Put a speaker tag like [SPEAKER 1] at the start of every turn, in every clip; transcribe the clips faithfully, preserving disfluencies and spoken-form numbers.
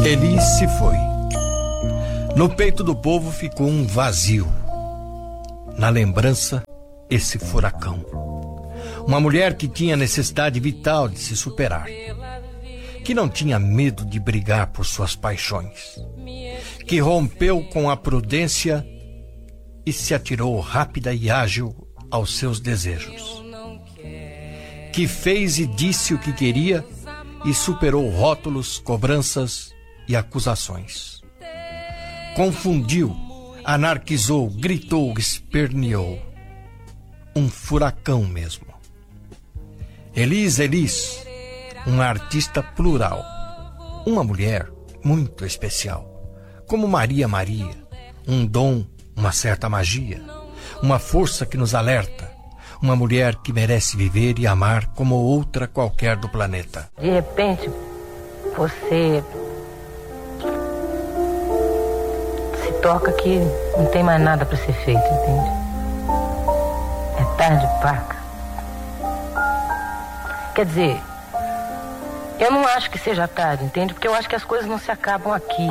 [SPEAKER 1] Elis se foi. No peito do povo ficou um vazio. Na lembrança, esse furacão. Uma mulher que tinha necessidade vital de se superar. Que não tinha medo de brigar por suas paixões. Que rompeu com a prudência e se atirou rápida e ágil aos seus desejos. Que fez e disse o que queria e superou rótulos, cobranças e acusações. Confundiu, anarquizou, gritou, esperneou. Um furacão mesmo. Elis, Elis, uma artista plural. Uma mulher muito especial. Como Maria Maria. Um dom, uma certa magia. Uma força que nos alerta. Uma mulher que merece viver e amar como outra qualquer do planeta.
[SPEAKER 2] De repente, você se toca que não tem mais nada para ser feito, entende? É tarde, paca. Quer dizer, eu não acho que seja tarde, entende? Porque eu acho que as coisas não se acabam aqui.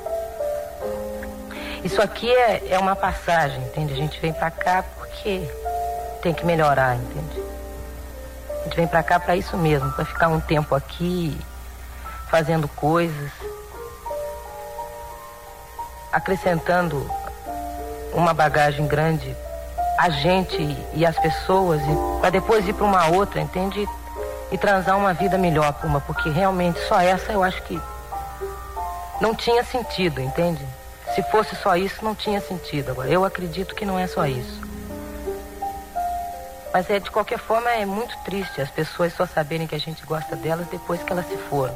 [SPEAKER 2] Isso aqui é, é uma passagem, entende? A gente vem pra cá porque tem que melhorar, entende? A gente vem pra cá pra isso mesmo, pra ficar um tempo aqui, fazendo coisas, acrescentando uma bagagem grande a gente e as pessoas, e pra depois ir pra uma outra, entende? E transar uma vida melhor pra uma, porque realmente só essa eu acho que não tinha sentido, entende? Se fosse só isso, não tinha sentido. Agora, eu acredito que não é só isso. Mas é, de qualquer forma, é muito triste as pessoas só saberem que a gente gosta delas depois que elas se foram.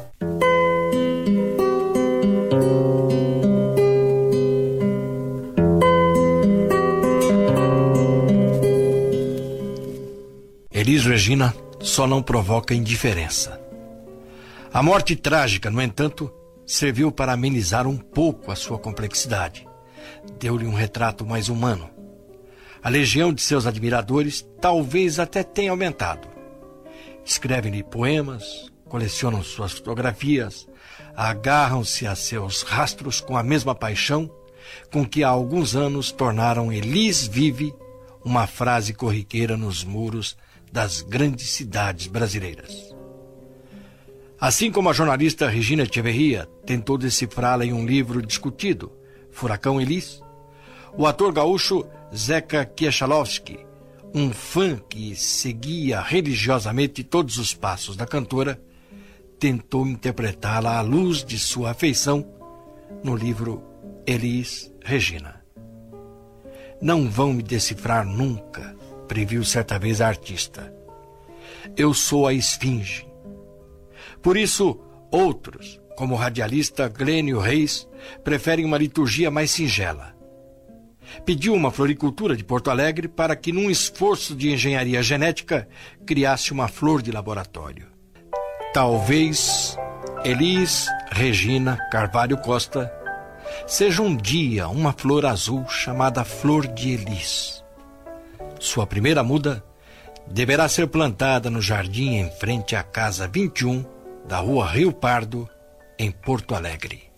[SPEAKER 1] Elis Regina só não provoca indiferença. A morte trágica, no entanto, serviu para amenizar um pouco a sua complexidade. Deu-lhe um retrato mais humano. A legião de seus admiradores talvez até tenha aumentado. Escrevem-lhe poemas, colecionam suas fotografias, agarram-se a seus rastros com a mesma paixão com que há alguns anos tornaram Elis vive uma frase corriqueira nos muros das grandes cidades brasileiras. Assim como a jornalista Regina Echeverria tentou decifrá-la em um livro discutido, Furacão Elis, o ator gaúcho Zeca Kieślowski, um fã que seguia religiosamente todos os passos da cantora, tentou interpretá-la à luz de sua afeição no livro Elis Regina. Não vão me decifrar nunca, previu certa vez a artista. Eu sou a esfinge. Por isso, outros, como o radialista Glênio Reis, preferem uma liturgia mais singela. Pediu uma floricultura de Porto Alegre para que, num esforço de engenharia genética, criasse uma flor de laboratório. Talvez Elis Regina Carvalho Costa seja um dia uma flor azul chamada Flor de Elis. Sua primeira muda deverá ser plantada no jardim em frente à casa vinte e um da Rua Rio Pardo, em Porto Alegre.